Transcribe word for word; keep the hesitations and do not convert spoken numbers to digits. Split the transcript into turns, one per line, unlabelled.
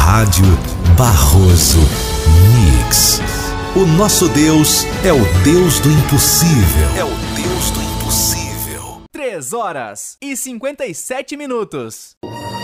Rádio Barroso Mix. O nosso Deus é o Deus do impossível. É o Deus do impossível.
três horas e cinquenta e sete minutos.